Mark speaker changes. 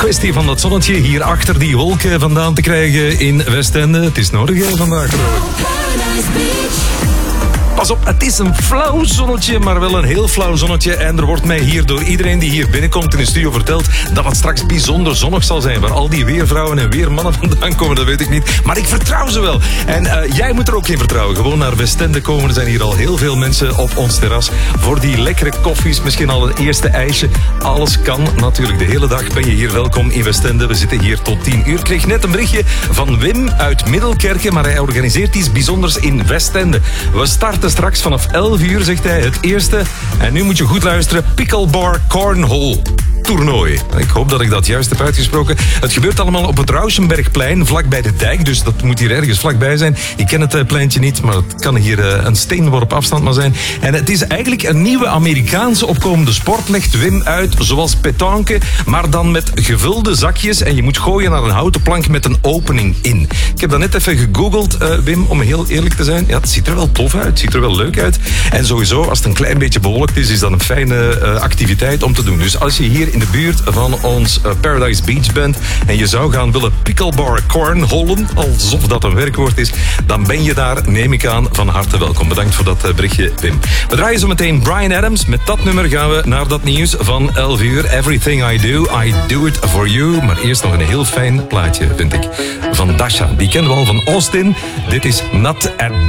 Speaker 1: kwestie van dat zonnetje hier achter die wolken vandaan te krijgen in Westende. Het is nodig vandaag. Pas op, het is een flauw zonnetje, maar wel een heel flauw zonnetje. En er wordt mij hier door iedereen die hier binnenkomt in de studio verteld dat het straks bijzonder zonnig zal zijn. Waar al die weervrouwen en weermannen vandaan komen, dat weet ik niet. Maar ik vertrouw ze wel. En jij moet er ook in vertrouwen. Gewoon naar Westende komen. Er zijn hier al heel veel mensen op ons terras. Voor die lekkere koffies, misschien al een eerste ijsje. Alles kan natuurlijk. De hele dag ben je hier welkom in Westende. We zitten hier tot 10 uur. Ik kreeg net een berichtje van Wim uit Middelkerke, maar hij organiseert iets bijzonders in Westende. We starten straks vanaf 11 uur, zegt hij, het eerste. En nu moet je goed luisteren. Pickleball Cornhole toernooi. Ik hoop dat ik dat juist heb uitgesproken. Het gebeurt allemaal op het Rauschenbergplein, vlak bij de dijk. Dus dat moet hier ergens vlakbij zijn. Ik ken het pleintje niet, maar het kan hier een steenworp afstand maar zijn. En het is eigenlijk een nieuwe Amerikaanse opkomende sport, legt Wim uit, zoals petanque, maar dan met gevulde zakjes. En je moet gooien naar een houten plank met een opening in. Ik heb dat net even gegoogeld, Wim, om heel eerlijk te zijn. Ja, het ziet er wel tof uit, het ziet er wel leuk uit. En sowieso, als het een klein beetje bewolkt is dat een fijne activiteit om te doen. Dus als je hier in de buurt van ons Paradise Beach bent en je zou gaan willen pickleball cornholen, alsof dat een werkwoord is, dan ben je daar, neem ik aan, van harte welkom. Bedankt voor dat berichtje, Wim. We draaien zo meteen Bryan Adams. Met dat nummer gaan we naar dat nieuws van 11 uur. Everything I do it for you. Maar eerst nog een heel fijn plaatje, vind ik, van Dasha. Die kennen we al van Austin. Dit is Not at